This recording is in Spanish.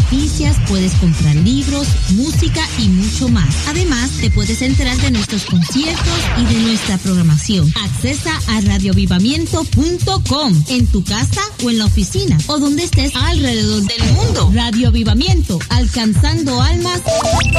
noticias, puedes comprar libros, música y mucho más. Además, te puedes enterar de nuestros conciertos y de nuestra programación. Accesa a radioavivamiento.com en tu casa o en la oficina o donde estés alrededor del mundo. Radio Avivamiento, alcanzando almas